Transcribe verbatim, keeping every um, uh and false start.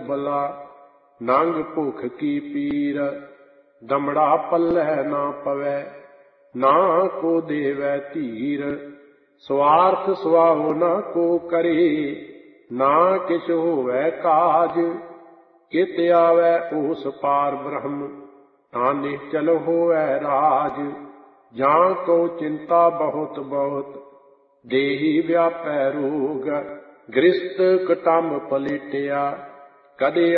उबला, नंग भुख की पीर, दमड़ा पल्लै ना पवै, ना को देवै धीर। स्वार्थ सुआहो ना को करे, ना किछ होवै काज। कित आवै ओस पार ब्रह्म, ता निश्चल होवै राज। जां को चिंता बहुत बहुत, देही व्यापै रोग। गृहस्थ कटम पलेटिया, कदे